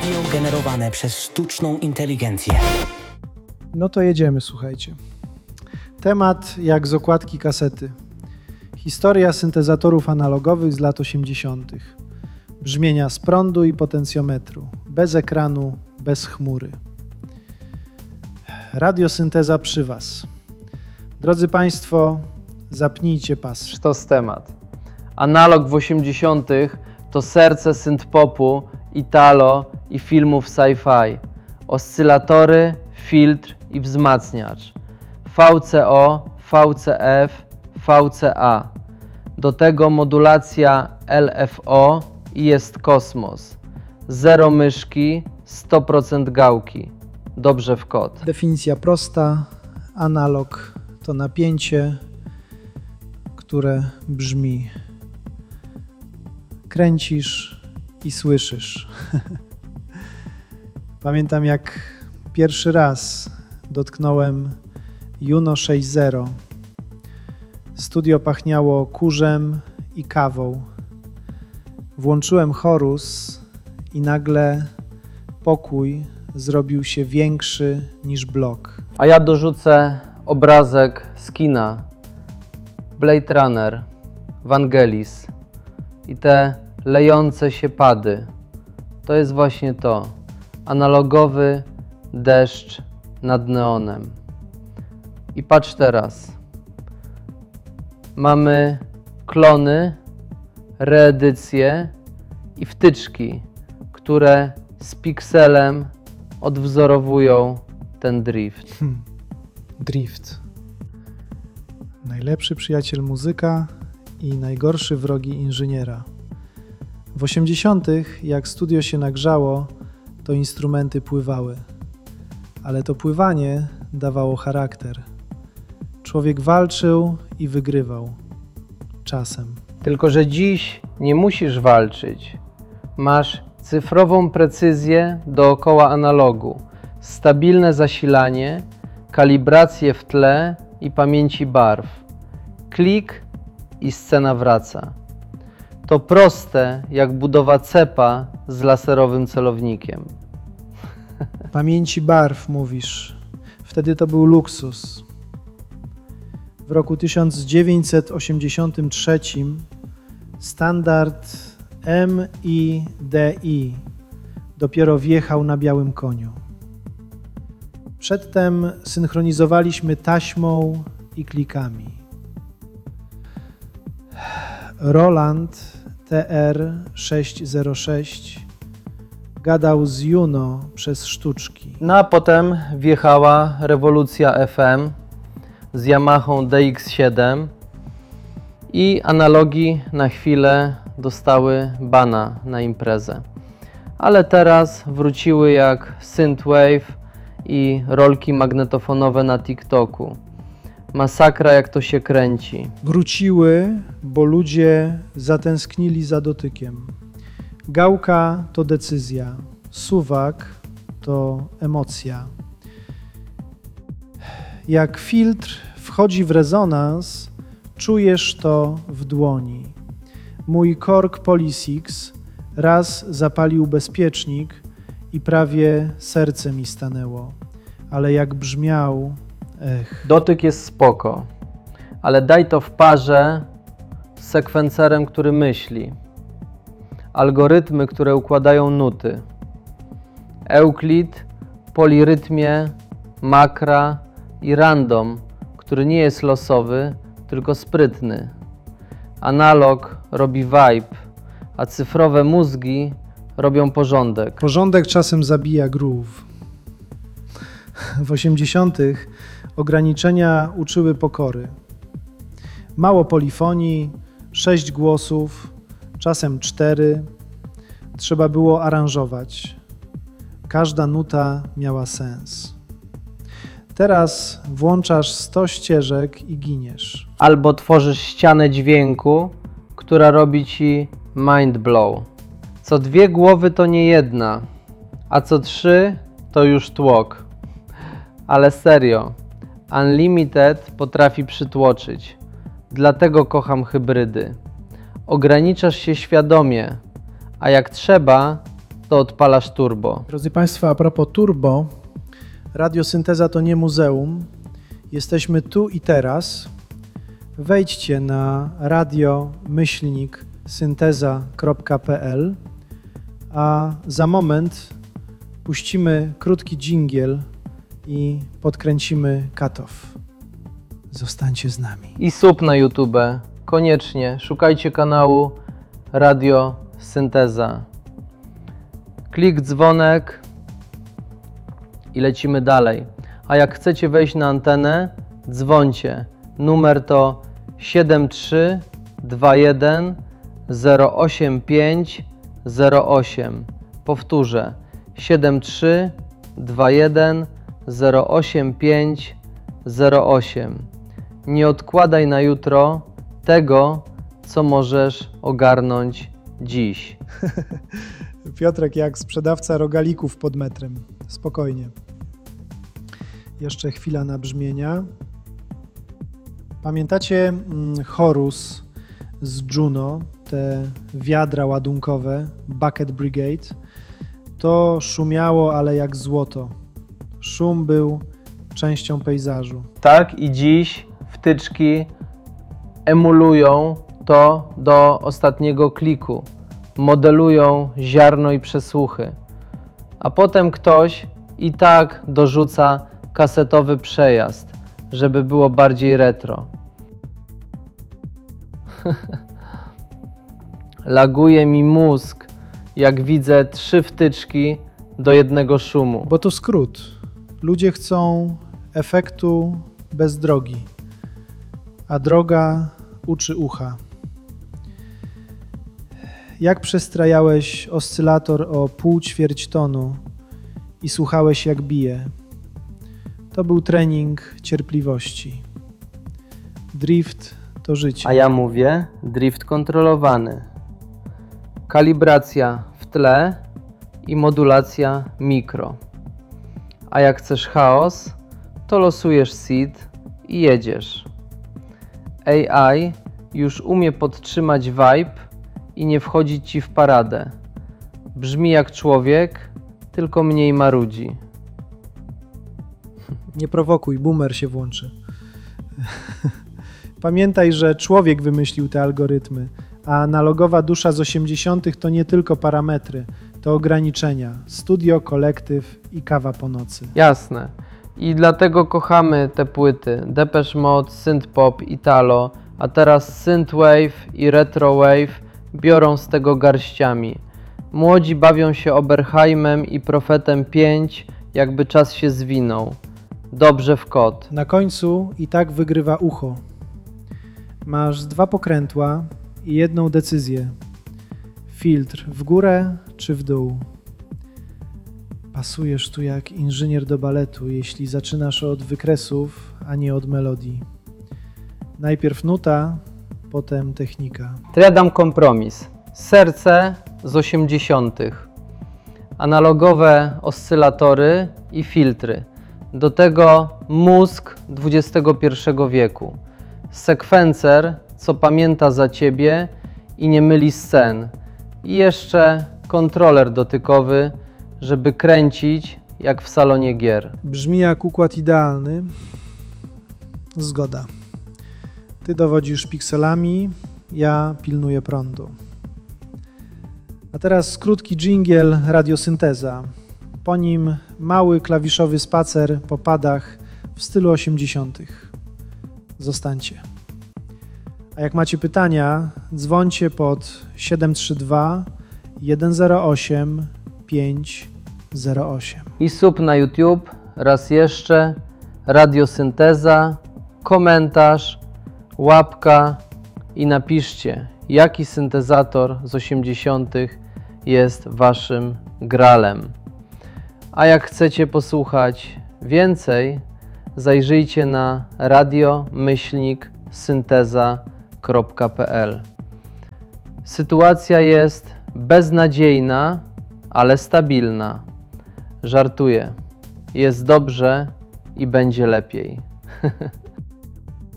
Radio generowane przez sztuczną inteligencję. No to jedziemy, słuchajcie. Temat jak z okładki kasety. Historia syntezatorów analogowych z lat 80. Brzmienia z prądu i potencjometru. Bez ekranu, bez chmury. Radiosynteza przy Was. Drodzy Państwo, zapnijcie pasy. Sztos temat. Analog w 80. to serce synth-popu, italo i filmów sci-fi. Oscylatory, filtr i wzmacniacz. VCO, VCF, VCA. Do tego modulacja LFO i jest kosmos. Zero myszki, 100% gałki. Dobrze w kod. Definicja prosta. Analog to napięcie, które brzmi: kręcisz i słyszysz. Pamiętam, jak pierwszy raz dotknąłem Juno 6.0. Studio pachniało kurzem i kawą. Włączyłem chorus i nagle pokój zrobił się większy niż blok. A ja dorzucę obrazek z kina. Blade Runner, Vangelis i te lejące się pady. To jest właśnie to. Analogowy deszcz nad neonem. I patrz teraz. Mamy klony, reedycje i wtyczki, które z pikselem odwzorowują ten drift. Drift. Najlepszy przyjaciel muzyka i najgorszy wrogi inżyniera. W 80., jak studio się nagrzało, to instrumenty pływały. Ale to pływanie dawało charakter. Człowiek walczył i wygrywał. Czasem. Tylko że dziś nie musisz walczyć. Masz cyfrową precyzję dookoła analogu, stabilne zasilanie, kalibrację w tle i pamięci barw. Klik i scena wraca. To proste jak budowa cepa z laserowym celownikiem. Pamięci barw, mówisz. Wtedy to był luksus. W roku 1983 standard MIDI dopiero wjechał na białym koniu. Przedtem synchronizowaliśmy taśmą i klikami. Roland TR-606 gadał z Juno przez sztuczki. No a potem wjechała rewolucja FM z Yamahą DX7 i analogi na chwilę dostały bana na imprezę. Ale teraz wróciły jak synthwave i rolki magnetofonowe na TikToku. Masakra, jak to się kręci. Wróciły, bo ludzie zatęsknili za dotykiem. Gałka to decyzja, suwak to emocja. Jak filtr wchodzi w rezonans, czujesz to w dłoni. Mój Korg Polisix raz zapalił bezpiecznik i prawie serce mi stanęło. Ale jak brzmiał, Dotyk jest spoko, ale daj to w parze z sekwencerem, który myśli. Algorytmy, które układają nuty. Euclid, polirytmie, makra i random, który nie jest losowy, tylko sprytny. Analog robi vibe, a cyfrowe mózgi robią porządek. Porządek czasem zabija groove. W 80. ograniczenia uczyły pokory. Mało polifonii, 6 głosów, czasem 4. Trzeba było aranżować. Każda nuta miała sens. Teraz włączasz 100 ścieżek i giniesz. Albo tworzysz ścianę dźwięku, która robi ci mind blow. Co 2 głowy to nie jedna, a co 3 to już tłok. Ale serio, Unlimited potrafi przytłoczyć. Dlatego kocham hybrydy. Ograniczasz się świadomie, a jak trzeba, to odpalasz turbo. Drodzy Państwo, a propos turbo, Radiosynteza to nie muzeum. Jesteśmy tu i teraz. Wejdźcie na radio-synteza.pl, a za moment puścimy krótki dżingiel i podkręcimy cut-off. Zostańcie z nami. I sub na YouTube. Koniecznie szukajcie kanału Radiosynteza. Klik dzwonek i lecimy dalej. A jak chcecie wejść na antenę, dzwońcie. Numer to 7321 08508. Powtórzę. 7321 08508. Nie odkładaj na jutro tego, co możesz ogarnąć dziś. Piotrek jak sprzedawca rogalików pod metrem. Spokojnie. Jeszcze chwila nabrzmienia. Pamiętacie Horus z Juno, te wiadra ładunkowe, Bucket Brigade? To szumiało, ale jak złoto. Szum był częścią pejzażu. Tak i dziś wtyczki emulują to do ostatniego kliku. Modelują ziarno i przesłuchy. A potem ktoś i tak dorzuca kasetowy przejazd, żeby było bardziej retro. Laguje mi mózg, jak widzę 3 wtyczki do jednego szumu. Bo to skrót. Ludzie chcą efektu bez drogi, a droga uczy ucha. Jak przestrajałeś oscylator o pół-ćwierć tonu i słuchałeś jak bije? To był trening cierpliwości. Drift to życie. A ja mówię drift kontrolowany. Kalibracja w tle i modulacja mikro. A jak chcesz chaos, to losujesz seed i jedziesz. AI już umie podtrzymać vibe i nie wchodzić ci w paradę. Brzmi jak człowiek, tylko mniej marudzi. Nie prowokuj, boomer się włączy. Pamiętaj, że człowiek wymyślił te algorytmy, a analogowa dusza z 80. to nie tylko parametry, to ograniczenia. Studio, kolektyw i kawa po nocy. Jasne. I dlatego kochamy te płyty. Depeche Mode, Synthpop, Italo, a teraz Synthwave i Retrowave biorą z tego garściami. Młodzi bawią się Oberheimem i Profetem 5, jakby czas się zwinął. Dobrze w kot. Na końcu i tak wygrywa ucho. Masz 2 pokrętła i jedną decyzję. Filtr w górę czy w dół? Pasujesz tu jak inżynier do baletu, jeśli zaczynasz od wykresów, a nie od melodii. Najpierw nuta, potem technika. To ja dam kompromis. Serce z 80. Analogowe oscylatory i filtry. Do tego mózg XXI wieku. Sekwencer, co pamięta za ciebie i nie myli scen. I jeszcze kontroler dotykowy, żeby kręcić jak w salonie gier. Brzmi jak układ idealny. Zgoda. Ty dowodzisz pikselami, ja pilnuję prądu. A teraz krótki dżingiel Radiosynteza. Po nim mały klawiszowy spacer po padach w stylu 80. Zostańcie. A jak macie pytania, dzwońcie pod 732 108 508. I sub na YouTube, raz jeszcze, Radiosynteza, komentarz, łapka i napiszcie, jaki syntezator z 80. jest waszym gralem. A jak chcecie posłuchać więcej, zajrzyjcie na radio-synteza.pl. Sytuacja jest beznadziejna, ale stabilna. Żartuję. Jest dobrze i będzie lepiej.